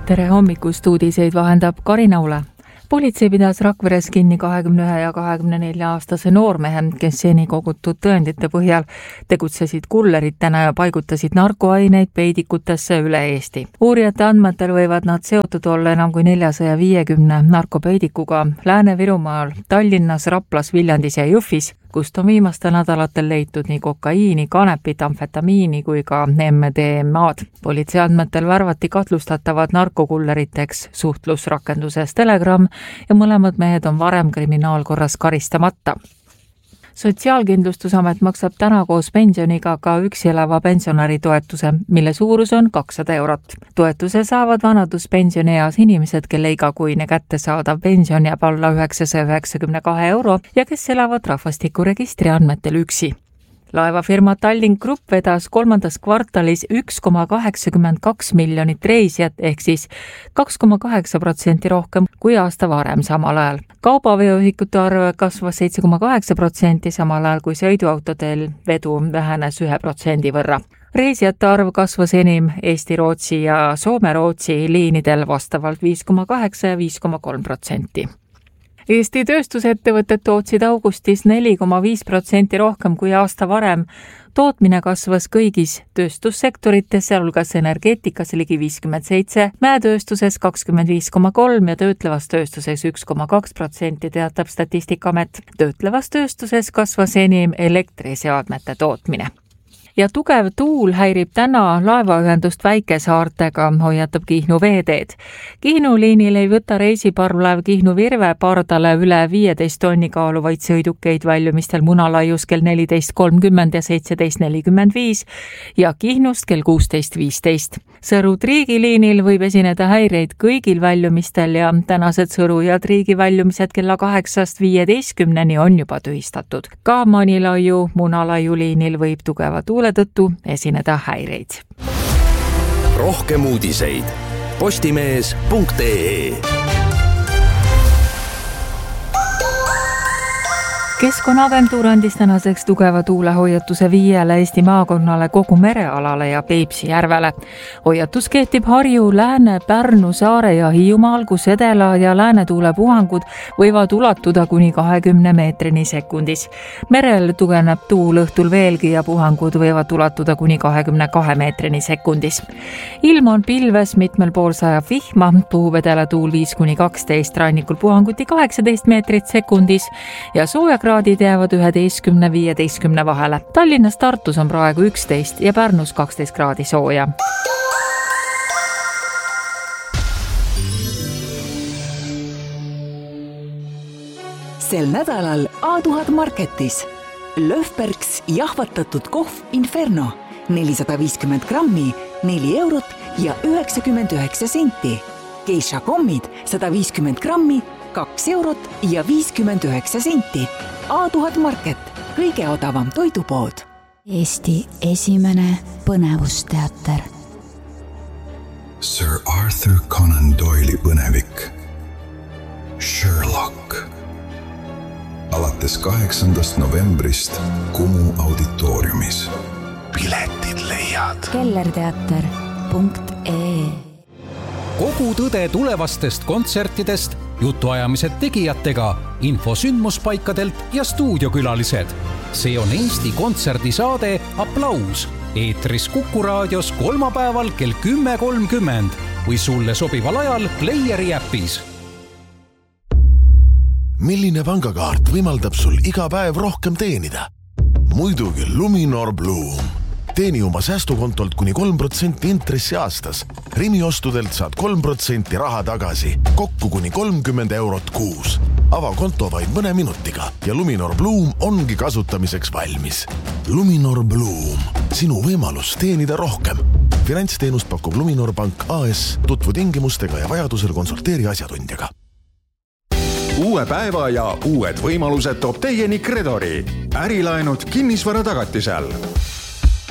Tere hommikust, uudiseid vahendab Karina Ule. Politsei pidas Rakveres kinni 21 ja 24-aastase noormehe, kes seni kogutud tõendite põhjal tegutsesid kulleritena ja paigutasid narkoaineid peidikutesse üle Eesti. Uurijate andmetel võivad nad seotud olla enam kui 450 narkopeidikuga Lääne-Virumaal, Tallinnas, Raplas, Viljandis ja Jõhvis, kust on viimastel nädalatel leitud nii kokaiini, kanepit, amfetamiini kui ka MDMA-d. Politsei andmetel värvati kahtlustatavad narkokulleriteks suhtlusrakenduses Telegram ja mõlemad mehed on varem kriminaalkorras karistamata. Sotsiaalkindlustusamet maksab täna koos pensioniga ka üksi elava pensionäri toetuse, mille suurus on 200 eurot. Toetuse saavad vanaduspensionieas inimesed, kelle igakuine kättesaadav pension jääb alla 992 euro ja kes elavad rahvastikuregistri andmetel üksi. Laevafirma Tallink Grupp vedas kolmandas kvartalis 1,82 miljonit reisijat ehk siis 2,8% rohkem kui aasta varem samal ajal. Kaubaveoühikute arv kasvas 7,8%, samal ajal kui sõiduautodel vedu vähenes 1% võrra. Reisijate arv kasvas enim Eesti-Rootsi ja Soome-Rootsi liinidel vastavalt 5,8 ja 5,3%. Eesti tööstusettevõtted tootsid augustis 4,5% rohkem kui aasta varem. Tootmine kasvas kõigis tööstussektorites, sealhulgas energeetikas ligi 57%, mäetööstuses 25,3% ja töötlevas tööstuses 1,2%, teatab Statistikaamet. Töötlevas tööstuses kasvas enim elektriseadmete tootmine. Ja tugev tuul häirib täna laevaühendust väikesaartega, hoiatab Kihnu veeteed. Kihnu liinil ei võta reisiparvlaev Kihnu Virve pardale üle 15 tonni kaaluvaid sõidukeid väljumistel Munalaius kell 14.30 ja 17.45 ja Kihnust kell 16.15. Sõru-Triigi liinil võib esineda häireid kõigil väljumistel ja tänased Sõru ja Triigi väljumised kella 8:15 on juba tühistatud. Ka Manilaiu, Munalaiu liinil võib tugeva tuule tõttu esineda häireid. Rohkem uudiseid postimees.ee. Keskkonnaagentuur andis tänaseks tugeva tuulehoiatuse 5 Eesti maakonnale, kogu merealale ja Peipsi järvele. Hoiatus kehtib Harju, Lääne, Pärnu, Saare ja Hiiumaal, kus edela- ja läänetuulepuhangud võivad ulatuda kuni 20 meetrini sekundis. Merel tugevneb tuul õhtul veelgi ja puhangud võivad ulatuda kuni 22 meetrini sekundis. Ilm on pilves, mitmel pool sajab vihma, puhub edela tuul 5-12, rannikul puhanguti 18 meetrit sekundis ja soojakraadid jäävad 11-15 vahele. Tallinnas, Tartus on praegu 11 ja Pärnus 12 kraadi sooja. Sel nädalal A1000 Marketis Löfbergs jahvatatud kohv Inferno 450 grammi, 4 eurot ja 99 senti. Geisha kommid 150 grammi, 2 eurot ja 59 senti. A1000 Market, kõige odavam toidupood. Eesti esimene põnevusteater. Sir Arthur Conan Doyle'i põnevik Sherlock. Alates 8. novembrist Kumu auditooriumis. Piletid leiad kellerteater.ee. Kogu tõde tulevastest kontsertidest, jutuajamised tegijatega, info sündmuspaikadelt ja stuudiokülalised. See on Eesti kontserdisaade Applaus. Eetris Kuku raadios kolmapäeval kell 10.30 või sulle sobival ajal Playeri äpis. Milline pangakaart võimaldab sul iga päev rohkem teenida? Muidugi Luminor Bloom. Teeni oma säästukontolt kuni 3% intressi aastas. Rimi-ostudelt saad 3% raha tagasi, kokku kuni 30 eurot kuus. Ava konto vaid mõne minutiga ja Luminor Bloom ongi kasutamiseks valmis. Luminor Bloom, sinu võimalus teenida rohkem. Finantsteenust pakub Luminor Pank AS, tutvu tingimustega ja vajadusel konsulteeri asjatundjaga. Uue päeva ja uued võimalused toob teieni Credori. Ärilaenud kinnisvara tagatisel.